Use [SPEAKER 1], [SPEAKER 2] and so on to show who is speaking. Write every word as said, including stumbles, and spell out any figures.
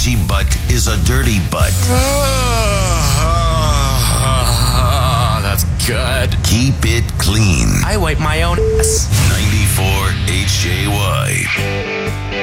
[SPEAKER 1] itchy butt is a dirty butt.
[SPEAKER 2] That's good.
[SPEAKER 1] Keep it clean.
[SPEAKER 2] I wipe my own ass.
[SPEAKER 1] ninety-four H J Y.